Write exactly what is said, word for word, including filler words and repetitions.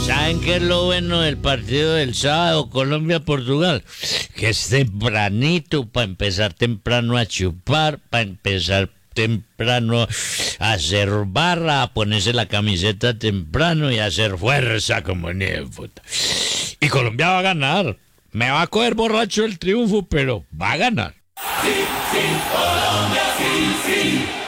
¿Saben qué es lo bueno del partido del sábado Colombia-Portugal? Que es tempranito, para empezar temprano a chupar, para empezar temprano a hacer barra, a ponerse la camiseta temprano y a hacer fuerza como en el fútbol. Y Colombia va a ganar. Me va a coger borracho el triunfo, pero va a ganar. Sí, sí, Colombia, sí, sí.